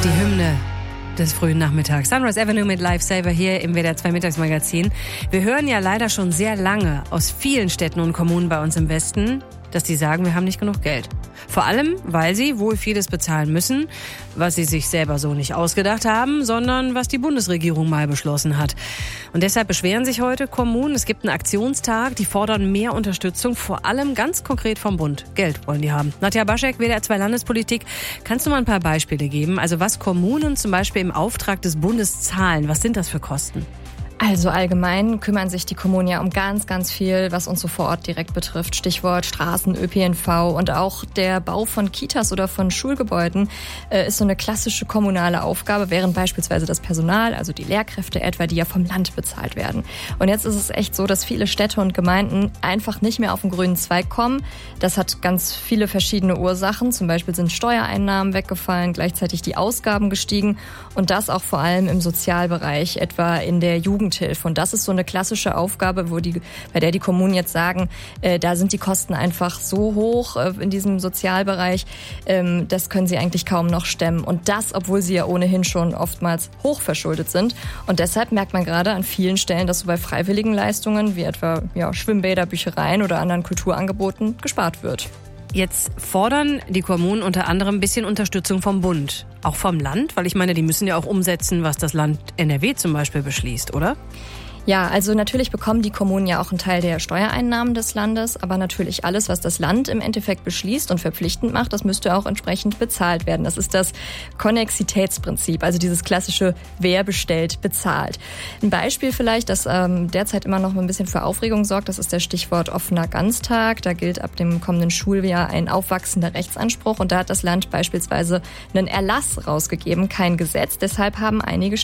Die Hymne des frühen Nachmittags. Sunrise Avenue mit Lifesaver hier im WDR 2 Mittagsmagazin. Wir hören ja leider schon sehr lange aus vielen Städten und Kommunen bei uns im Westen, dass die sagen, wir haben nicht genug Geld. Vor allem, weil sie wohl vieles bezahlen müssen, was sie sich selber so nicht ausgedacht haben, sondern was die Bundesregierung mal beschlossen hat. Und deshalb beschweren sich heute Kommunen. Es gibt einen Aktionstag, die fordern mehr Unterstützung, vor allem ganz konkret vom Bund. Geld wollen die haben. Nadja Baschek, WDR 2 Landespolitik. Kannst du mal ein paar Beispiele geben? Also was Kommunen zum Beispiel im Auftrag des Bundes zahlen, was sind das für Kosten? Also allgemein kümmern sich die Kommunen ja um ganz, ganz viel, was uns so vor Ort direkt betrifft. Stichwort Straßen, ÖPNV und auch der Bau von Kitas oder von Schulgebäuden ist so eine klassische kommunale Aufgabe, während beispielsweise das Personal, also die Lehrkräfte etwa, die ja vom Land bezahlt werden. Und jetzt ist es echt so, dass viele Städte und Gemeinden einfach nicht mehr auf den grünen Zweig kommen. Das hat ganz viele verschiedene Ursachen. Zum Beispiel sind Steuereinnahmen weggefallen, gleichzeitig die Ausgaben gestiegen und das auch vor allem im Sozialbereich, etwa in der Jugendhilfe. Und das ist so eine klassische Aufgabe, bei der die Kommunen jetzt sagen, da sind die Kosten einfach so hoch in diesem Sozialbereich, das können sie eigentlich kaum noch stemmen. Und das, obwohl sie ja ohnehin schon oftmals hochverschuldet sind. Und deshalb merkt man gerade an vielen Stellen, dass so bei freiwilligen Leistungen, wie etwa Schwimmbäder, Büchereien oder anderen Kulturangeboten, gespart wird. Jetzt fordern die Kommunen unter anderem ein bisschen Unterstützung vom Bund. Auch vom Land, weil ich meine, die müssen ja auch umsetzen, was das Land NRW zum Beispiel beschließt, oder? Ja, also natürlich bekommen die Kommunen ja auch einen Teil der Steuereinnahmen des Landes, aber natürlich alles, was das Land im Endeffekt beschließt und verpflichtend macht, das müsste auch entsprechend bezahlt werden. Das ist das Konnexitätsprinzip, also dieses klassische, wer bestellt, bezahlt. Ein Beispiel vielleicht, das derzeit immer noch ein bisschen für Aufregung sorgt, das ist das Stichwort offener Ganztag. Da gilt ab dem kommenden Schuljahr ein aufwachsender Rechtsanspruch und da hat das Land beispielsweise einen Erlass rausgegeben, kein Gesetz. Deshalb haben einige